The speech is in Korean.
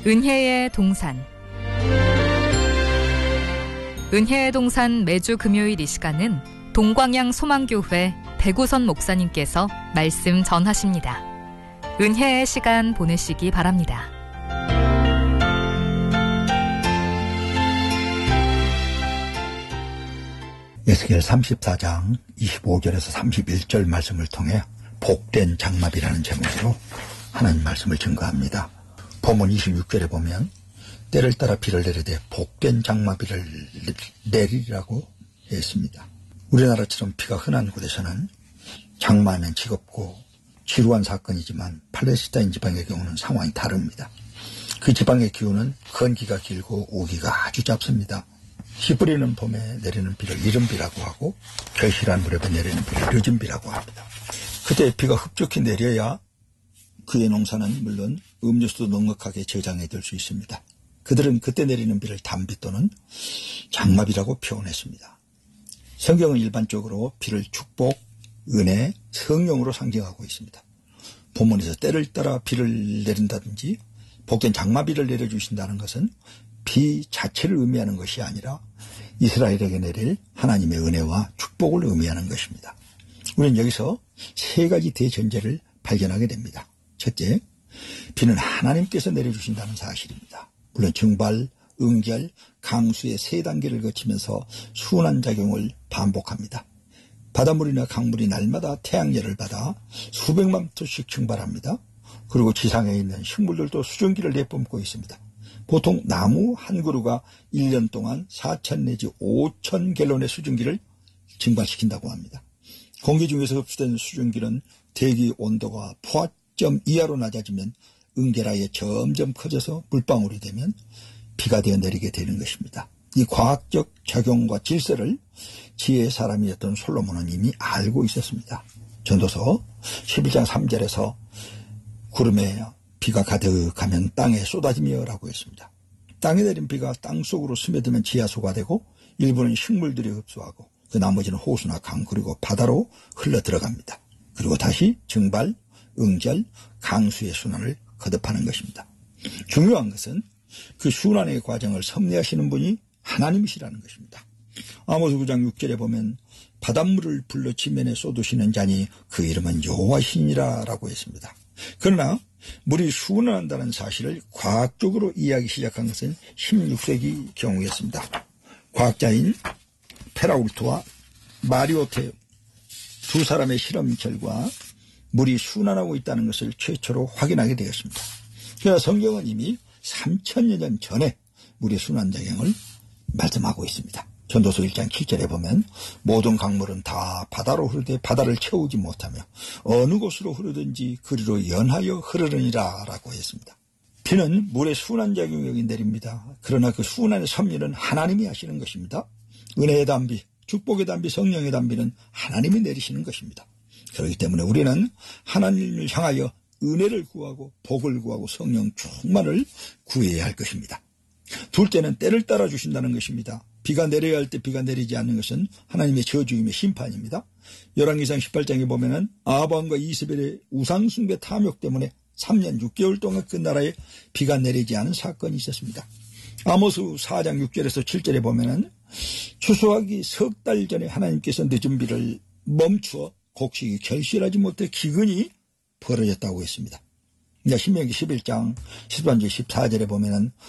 은혜의 동산. 은혜의 동산 매주 금요일 이 시간은 동광양 소망교회 백우선 목사님께서 말씀 전하십니다. 은혜의 시간 보내시기 바랍니다. 에스겔 34장 25절에서 31절 말씀을 통해 복된 장막이라는 제목으로 하나님 말씀을 증거합니다. 본문 26절에 보면 때를 따라 비를 내리되 복된 장마비를 내리라고 했습니다. 우리나라처럼 비가 흔한 곳에서는 장마하면 지겹고 지루한 사건이지만 팔레스타인 지방의 경우는 상황이 다릅니다. 그 지방의 기후는 건기가 길고 우기가 아주 짧습니다. 씨 뿌리는 봄에 내리는 비를 이른비라고 하고 결실한 무렵에 내리는 비를 늦은비라고 합니다. 그때 비가 흡족히 내려야 그의 농사는 물론 음료수도 넉넉하게 저장해 둘 수 있습니다. 그들은 그때 내리는 비를 단비 또는 장마비라고 표현했습니다. 성경은 일반적으로 비를 축복, 은혜, 성령으로 상징하고 있습니다. 본문에서 때를 따라 비를 내린다든지 복된 장마비를 내려주신다는 것은 비 자체를 의미하는 것이 아니라 이스라엘에게 내릴 하나님의 은혜와 축복을 의미하는 것입니다. 우리는 여기서 세 가지 대전제를 발견하게 됩니다. 첫째, 비는 하나님께서 내려주신다는 사실입니다. 물론 증발, 응결, 강수의 세 단계를 거치면서 순환작용을 반복합니다. 바닷물이나 강물이 날마다 태양열을 받아 수백만 토씩 증발합니다. 그리고 지상에 있는 식물들도 수증기를 내뿜고 있습니다. 보통 나무 한 그루가 1년 동안 4,000 내지 5,000 갤론의 수증기를 증발시킨다고 합니다. 공기 중에서 흡수된 수증기는 대기 온도가 포화점 이하로 낮아지면 응계라에 점점 커져서 물방울이 되면 비가 되어 내리게 되는 것입니다. 이 과학적 작용과 질서를 지혜의 사람이었던 솔로몬은 이미 알고 있었습니다. 전도서 11장 3절에서 구름에 비가 가득하면 땅에 쏟아지며 라고 했습니다. 땅에 내린 비가 땅속으로 스며들면 지하수가 되고 일부는 식물들이 흡수하고 그 나머지는 호수나 강 그리고 바다로 흘러 들어갑니다. 그리고 다시 증발, 응절, 강수의 순환을 거듭하는 것입니다. 중요한 것은 그 순환의 과정을 섭리하시는 분이 하나님이시라는 것입니다. 아모스 9장 6절에 보면 바닷물을 불러 지면에 쏟으시는 자니 그 이름은 여호와시니라 라고 했습니다. 그러나 물이 순환한다는 사실을 과학적으로 이해하기 시작한 것은 16세기 경우였습니다. 과학자인 페라울트와 마리오테 두 사람의 실험 결과 물이 순환하고 있다는 것을 최초로 확인하게 되었습니다. 그러나 성경은 이미 3000여 년 전에 물의 순환작용을 말씀하고 있습니다. 전도서 1장 7절에 보면 모든 강물은 다 바다로 흐르되 바다를 채우지 못하며 어느 곳으로 흐르든지 그리로 연하여 흐르느니라 라고 했습니다. 비는 물의 순환작용에 여기 내립니다. 그러나 그 순환의 섭리는 하나님이 하시는 것입니다. 은혜의 단비, 축복의 단비, 성령의 단비는 하나님이 내리시는 것입니다. 그렇기 때문에 우리는 하나님을 향하여 은혜를 구하고 복을 구하고 성령 충만을 구해야 할 것입니다. 둘째는 때를 따라 주신다는 것입니다. 비가 내려야 할 때 비가 내리지 않는 것은 하나님의 저주임의 심판입니다. 열왕기상 18장에 보면은 아합왕과 이세벨의 우상숭배 탐욕 때문에 3년 6개월 동안 그 나라에 비가 내리지 않은 사건이 있었습니다. 아모스 4장 6절에서 7절에 보면은 추수하기 석 달 전에 하나님께서 늦은 비를 멈추어 곡식이 결실하지 못해 기근이 벌어졌다고 했습니다. 신명기 11장 13절 14절에 보면은